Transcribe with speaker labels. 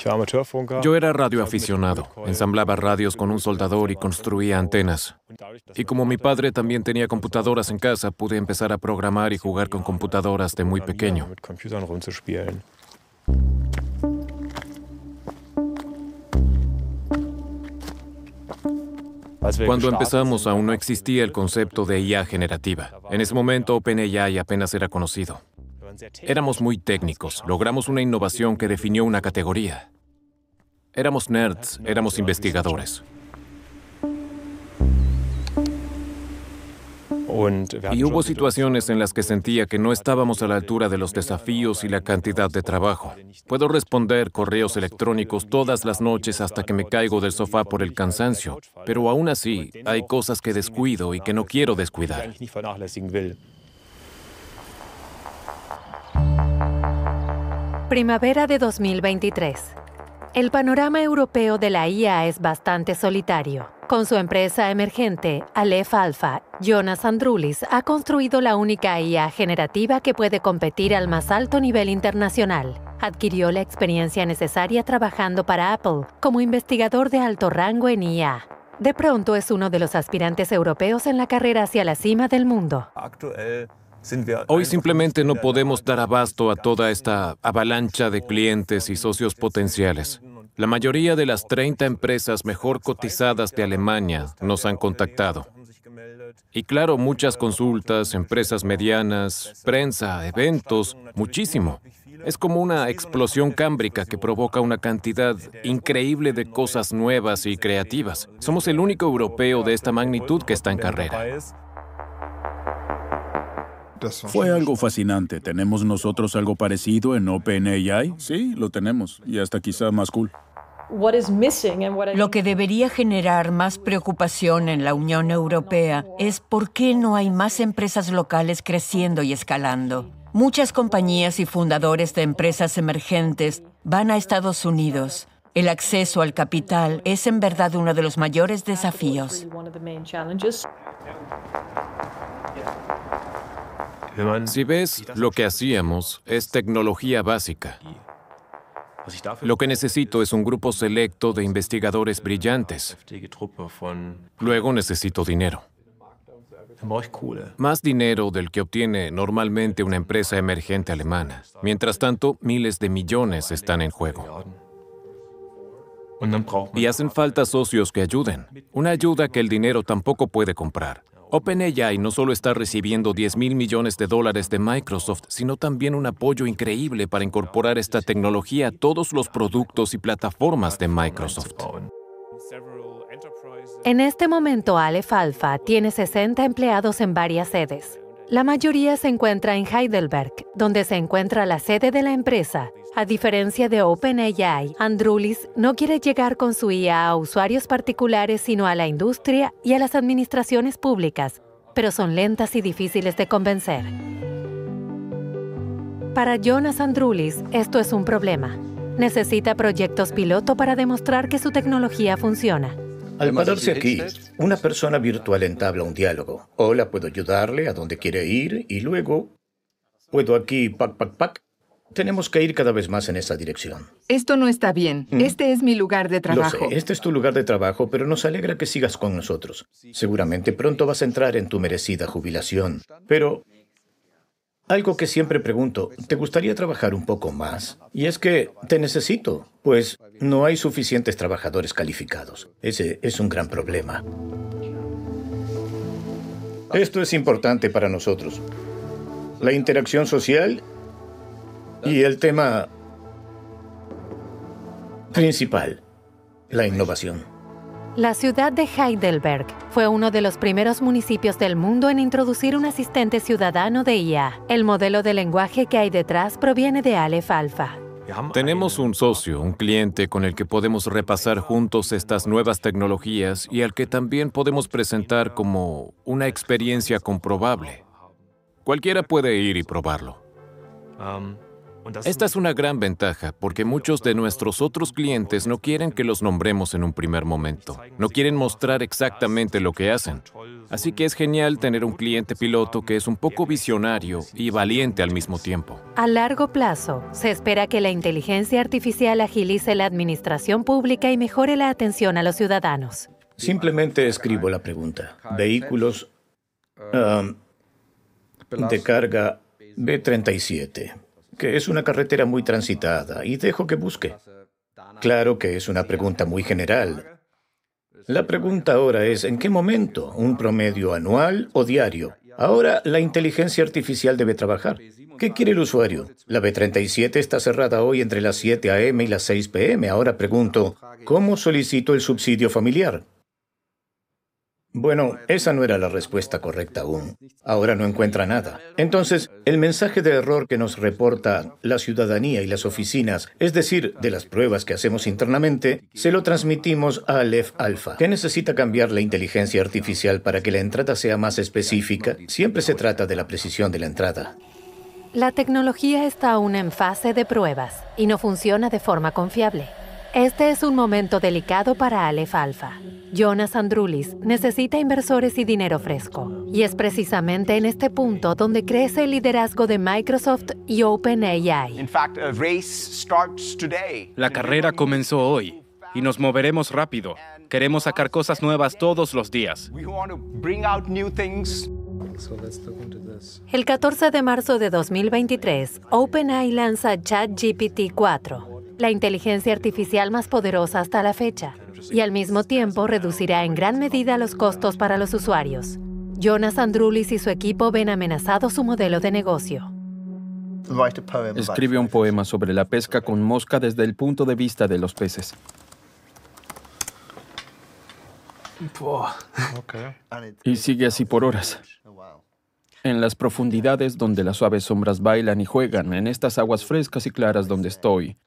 Speaker 1: Yo era radioaficionado, ensamblaba radios con un soldador y construía antenas. Y como mi padre también tenía computadoras en casa, pude empezar a programar y jugar con computadoras de muy pequeño. Cuando empezamos aún no existía el concepto de IA generativa. En ese momento OpenAI apenas era conocido. Éramos muy técnicos, logramos una innovación que definió una categoría. Éramos nerds, éramos investigadores. Y hubo situaciones en las que sentía que no estábamos a la altura de los desafíos y la cantidad de trabajo. Puedo responder correos electrónicos todas las noches hasta que me caigo del sofá por el cansancio, pero aún así hay cosas que descuido y que no quiero descuidar.
Speaker 2: Primavera de 2023. El panorama europeo de la IA es bastante solitario. Con su empresa emergente, Aleph Alpha, Jonas Androulis ha construido la única IA generativa que puede competir al más alto nivel internacional. Adquirió la experiencia necesaria trabajando para Apple como investigador de alto rango en IA. De pronto es uno de los aspirantes europeos en la carrera hacia la cima del mundo.
Speaker 1: Hoy simplemente no podemos dar abasto a toda esta avalancha de clientes y socios potenciales. La mayoría de las 30 empresas mejor cotizadas de Alemania nos han contactado. Y claro, muchas consultas, empresas medianas, prensa, eventos, muchísimo. Es como una explosión cámbrica que provoca una cantidad increíble de cosas nuevas y creativas. Somos el único europeo de esta magnitud que está en carrera.
Speaker 3: Fue algo fascinante. ¿Tenemos nosotros algo parecido en OpenAI? Sí, lo tenemos. Y hasta quizá más cool.
Speaker 4: Lo que debería generar más preocupación en la Unión Europea es por qué no hay más empresas locales creciendo y escalando. Muchas compañías y fundadores de empresas emergentes van a Estados Unidos. El acceso al capital es en verdad uno de los mayores desafíos.
Speaker 1: Si ves, lo que hacíamos es tecnología básica. Lo que necesito es un grupo selecto de investigadores brillantes. Luego necesito dinero. Más dinero del que obtiene normalmente una empresa emergente alemana. Mientras tanto, miles de millones están en juego. Y hacen falta socios que ayuden. Una ayuda que el dinero tampoco puede comprar. OpenAI no solo está recibiendo $10,000 millones de Microsoft, sino también un apoyo increíble para incorporar esta tecnología a todos los productos y plataformas de Microsoft.
Speaker 2: En este momento, Aleph Alpha tiene 60 empleados en varias sedes. La mayoría se encuentra en Heidelberg, donde se encuentra la sede de la empresa. A diferencia de OpenAI, Androulis no quiere llegar con su IA a usuarios particulares, sino a la industria y a las administraciones públicas, pero son lentas y difíciles de convencer. Para Jonas Androulis, esto es un problema. Necesita proyectos piloto para demostrar que su tecnología funciona.
Speaker 5: Al pararse aquí, una persona virtual entabla un diálogo. Hola, puedo ayudarle a dónde quiere ir y luego puedo aquí, pac. Tenemos que ir cada vez más en esa dirección.
Speaker 6: Esto no está bien. Este es mi lugar de trabajo.
Speaker 5: Lo sé, este es tu lugar de trabajo, pero nos alegra que sigas con nosotros. Seguramente pronto vas a entrar en tu merecida jubilación. Pero algo que siempre pregunto, ¿te gustaría trabajar un poco más? Y es que te necesito, pues no hay suficientes trabajadores calificados. Ese es un gran problema. Esto es importante para nosotros. La interacción social y el tema principal, la innovación.
Speaker 2: La ciudad de Heidelberg fue uno de los primeros municipios del mundo en introducir un asistente ciudadano de IA. El modelo de lenguaje que hay detrás proviene de Aleph Alpha.
Speaker 1: Tenemos un socio, un cliente con el que podemos repasar juntos estas nuevas tecnologías y al que también podemos presentar como una experiencia comprobable. Cualquiera puede ir y probarlo. Esta es una gran ventaja porque muchos de nuestros otros clientes no quieren que los nombremos en un primer momento. No quieren mostrar exactamente lo que hacen. Así que es genial tener un cliente piloto que es un poco visionario y valiente al mismo tiempo.
Speaker 2: A largo plazo, se espera que la inteligencia artificial agilice la administración pública y mejore la atención a los ciudadanos.
Speaker 5: Simplemente escribo la pregunta. Vehículos de carga B37, que es una carretera muy transitada, y dejo que busque. Claro que es una pregunta muy general. La pregunta ahora es, ¿en qué momento? ¿Un promedio anual o diario? Ahora la inteligencia artificial debe trabajar. ¿Qué quiere el usuario? La B37 está cerrada hoy entre las 7 a.m. y las 6 p.m. Ahora pregunto, ¿cómo solicito el subsidio familiar? Bueno, esa no era la respuesta correcta aún. Ahora no encuentra nada. Entonces, el mensaje de error que nos reporta la ciudadanía y las oficinas, es decir, de las pruebas que hacemos internamente, se lo transmitimos a Aleph Alpha. ¿Qué necesita cambiar la inteligencia artificial para que la entrada sea más específica? Siempre se trata de la precisión de la entrada.
Speaker 2: La tecnología está aún en fase de pruebas y no funciona de forma confiable. Este es un momento delicado para Aleph Alpha. Jonas Androulis necesita inversores y dinero fresco. Y es precisamente en este punto donde crece el liderazgo de Microsoft y OpenAI.
Speaker 7: La carrera comenzó hoy y nos moveremos rápido. Queremos sacar cosas nuevas todos los días.
Speaker 2: El 14 de marzo de 2023, OpenAI lanza ChatGPT 4, la inteligencia artificial más poderosa hasta la fecha, y al mismo tiempo reducirá en gran medida los costos para los usuarios. Jonas Androulis y su equipo ven amenazado su modelo de negocio.
Speaker 8: Escribe un poema sobre la pesca con mosca desde el punto de vista de los peces. Y sigue así por horas. En las profundidades donde las suaves sombras bailan y juegan, en estas aguas frescas y claras donde estoy,